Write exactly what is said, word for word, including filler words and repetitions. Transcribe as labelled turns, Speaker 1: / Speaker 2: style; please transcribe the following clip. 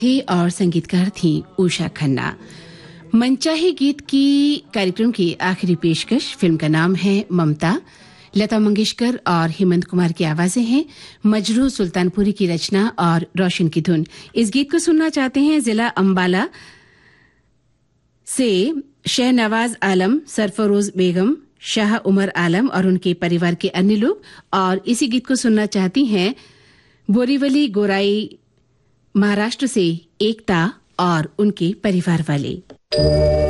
Speaker 1: थे और संगीतकार थी उषा खन्ना। मनचाहे गीत की कार्यक्रम की आखिरी पेशकश फिल्म का नाम है ममता। लता मंगेशकर और हेमंत कुमार की आवाजें हैं। मजरू सुल्तानपुरी की रचना और रोशन की धुन। इस गीत को सुनना चाहते हैं जिला अंबाला से शहनवाज आलम, सरफरोज बेगम, शाह उमर आलम और उनके परिवार के अन्य लोग। और इसी गीत को सुनना चाहती हैं बोरीवली गोराई महाराष्ट्र से एकता और उनके परिवार वाले।